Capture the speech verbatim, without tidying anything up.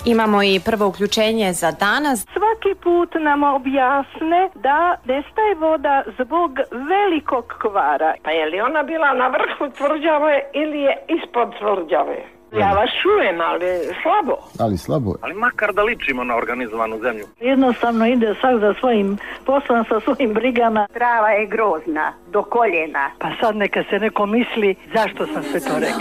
Imamo i prvo uključenje za danas. Svaki put nam objasne da nestaje voda zbog velikog kvara. Pa je li ona bila na vrhu tvrđave ili je ispod tvrđave? Ja vas čujem, ali slabo. Ali slabo. Ali makar da ličimo na organizovanu zemlju. Jednostavno ide svak za svojim poslom, sa svojim brigama. Trava je grozna, do koljena. Pa sad neka se neko misli zašto sam sve to rekla.